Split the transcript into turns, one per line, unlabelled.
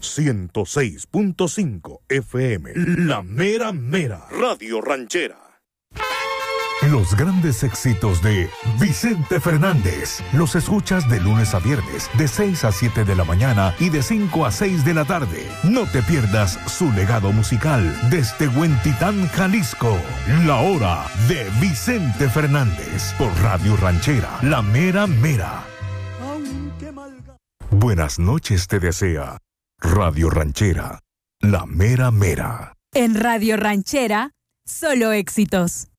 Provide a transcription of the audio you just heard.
106.5 FM, La Mera Mera, Radio Ranchera.
Los grandes éxitos de Vicente Fernández los escuchas de lunes a viernes, de 6 a 7 de la mañana y de 5 a 6 de la tarde. No te pierdas su legado musical desde Huentitán, Jalisco. La Hora de Vicente Fernández por Radio Ranchera, La Mera Mera. Buenas noches te desea Radio Ranchera, La Mera Mera.
En Radio Ranchera, solo éxitos.